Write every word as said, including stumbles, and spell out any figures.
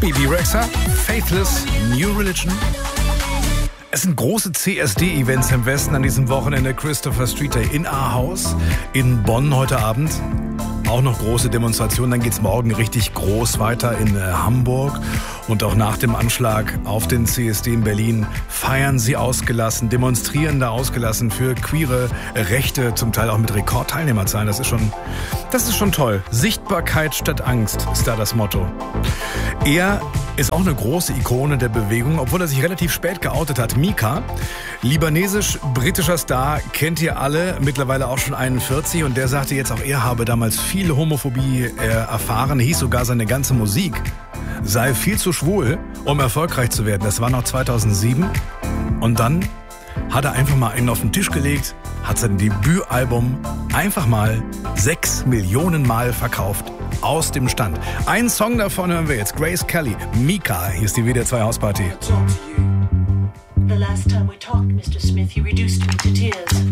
Bibi Rexha, Faithless, New Religion. Es sind große C S D-Events im Westen an diesem Wochenende. Christopher Street Day in Ahaus, in Bonn heute Abend. Auch noch große Demonstrationen. Dann geht's morgen richtig groß weiter in äh, Hamburg. Und auch nach dem Anschlag auf den C S D in Berlin feiern sie ausgelassen, demonstrieren da ausgelassen für queere Rechte, zum Teil auch mit Rekordteilnehmerzahlen. Das ist schon, das ist schon toll. Sichtbarkeit statt Angst ist da das Motto. Er ist auch eine große Ikone der Bewegung, obwohl er sich relativ spät geoutet hat. Mika, libanesisch-britischer Star, kennt ihr alle, mittlerweile auch schon einundvierzig. Und der sagte jetzt auch, er habe damals viel Homophobie äh, erfahren, hieß sogar seine ganze Musik sei viel zu schwul, um erfolgreich zu werden. Das war noch zweitausendsieben. Und dann hat er einfach mal einen auf den Tisch gelegt, hat sein Debütalbum einfach mal sechs Millionen Mal verkauft. Aus dem Stand. Ein Song davon hören wir jetzt. Grace Kelly, Mika, hier ist die W D R zwei Hausparty. The last time we talked, Mister Smith, you reduced me to tears.